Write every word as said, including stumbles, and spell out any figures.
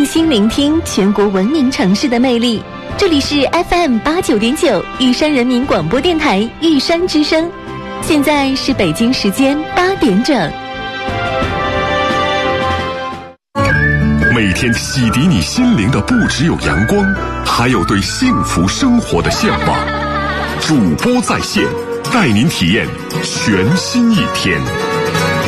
心聆听全国文明城市的魅力。这里是 F M 八九点九玉山人民广播电台玉山之声，现在是北京时间八点整。 每天洗涤你心灵的不只有阳光，还有对幸福生活的向往。主播在线，带您体验全新一天。